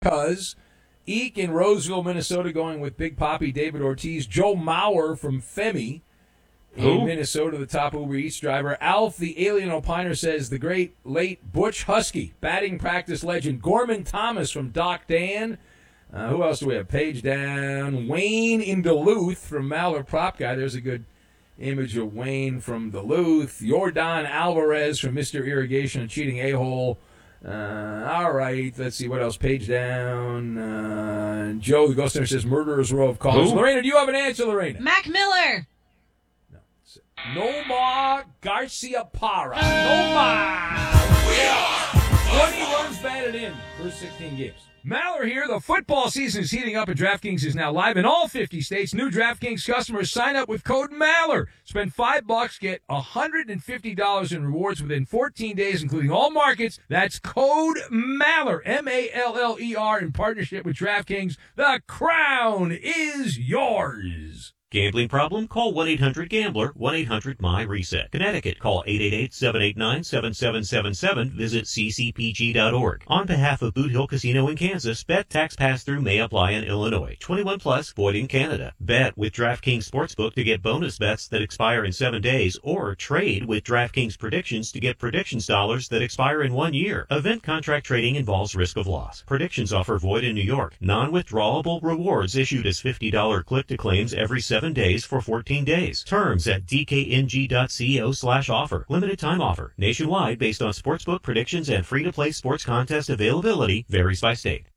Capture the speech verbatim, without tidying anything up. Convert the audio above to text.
because Eek in Roseville, Minnesota, going with Big Papi David Ortiz. Joe Mauer from Femi in Who? Minnesota, the top Uber Eats driver. Alf, the alien opiner, says the great late Butch Husky, batting practice legend. Gorman Thomas from Doc Dan. Uh, who else do we have? Page down. Wayne in Duluth from Maller Prop Guy. There's a good image of Wayne from Duluth. Jordan Alvarez from Mister Irrigation, a cheating a-hole. Uh, all right, let's see what else. Page down. Uh, Joe, the ghost hunter, says Murderer's Row of Callers. Who? Lorena, do you have an answer, Lorena? Mac Miller. Nomar Garcia Parra. Nomar. twenty runs batted in. First sixteen games. Maller here. The football season is heating up, and DraftKings is now live in all fifty states. New DraftKings customers sign up with code Maller. Spend five bucks, get one hundred fifty dollars in rewards within fourteen days, including all markets. That's code Maller, M A L L E R, in partnership with DraftKings. The crown is yours. Gambling problem? Call one eight hundred gambler, one eight hundred M Y reset. Connecticut, call eight eight eight, seven eight nine, seven seven seven seven. Visit c c p g dot org. On behalf of Boot Hill Casino in Kansas, bet tax pass-through may apply in Illinois. twenty-one plus, void in Canada. Bet with DraftKings Sportsbook to get bonus bets that expire in seven days, or trade with DraftKings Predictions to get predictions dollars that expire in one year. Event contract trading involves risk of loss. Predictions offer void in New York. Non-withdrawable rewards issued as fifty dollars click-to-claims every seven days for fourteen days. Terms at d k n g dot co slash offer. Limited time offer. Nationwide based on sportsbook predictions and free-to-play sports contest availability. Varies by state.